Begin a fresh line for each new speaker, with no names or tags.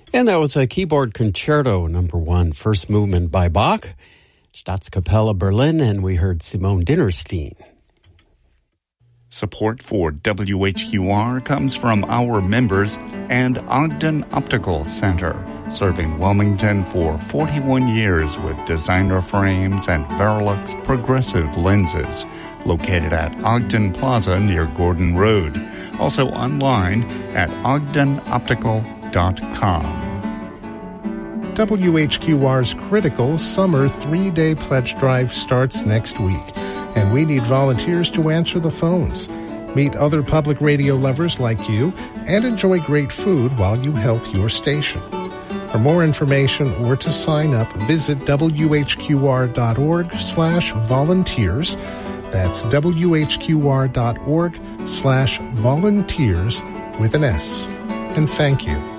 And that was a keyboard concerto, number 1, first movement by Bach, Staatskapelle Berlin, and we heard Simone Dinnerstein.
Support for WHQR comes from our members and Ogden Optical Center, serving Wilmington for 41 years with designer frames and Verilux progressive lenses. Located at Ogden Plaza near Gordon Road. Also online at ogdenoptical.com.
WHQR's critical summer 3-day pledge drive starts next week, and we need volunteers to answer the phones. Meet other public radio lovers like you and enjoy great food while you help your station. For more information or to sign up, visit whqr.org/volunteers. That's whqr.org/volunteers with an S. And thank you.